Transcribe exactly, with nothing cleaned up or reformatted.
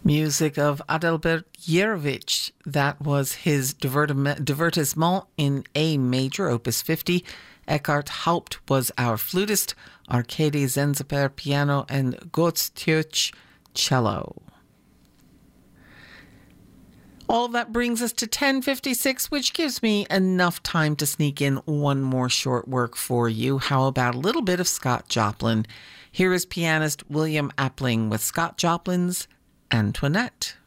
Music of Adalbert Jerevich. That was his Divertissement in A major, opus fifty. Eckhart Haupt was our flutist, Arkady Zenzeper piano, and Gotstürch cello. All of that brings us to ten fifty-six, which gives me enough time to sneak in one more short work for you. How about a little bit of Scott Joplin? Here is pianist William Appling with Scott Joplin's Antoinette.